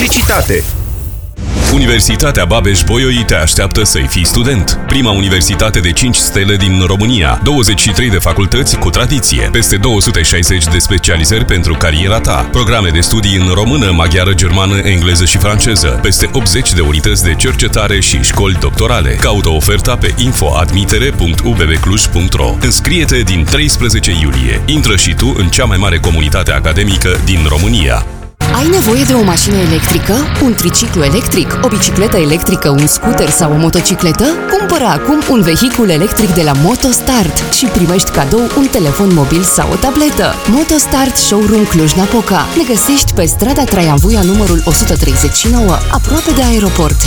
Publicitate. Universitatea Babeș-Bolyai te așteaptă să-i fii student. Prima universitate de 5 stele din România, 23 de facultăți cu tradiție, peste 260 de specializări pentru cariera ta, programe de studii în română, maghiară, germană, engleză și franceză, peste 80 de unități de cercetare și școli doctorale. Caută oferta pe info@admitere.ubbcluj.ro. Înscrie-te din 13 iulie. Intră și tu în cea mai mare comunitate academică din România. Ai nevoie de o mașină electrică, un triciclu electric, o bicicletă electrică, un scooter sau o motocicletă? Cumpără acum un vehicul electric de la MotoStart și primești cadou un telefon mobil sau o tabletă. MotoStart Showroom Cluj-Napoca. Ne găsești pe strada Traian Vuia numărul 139, aproape de aeroport,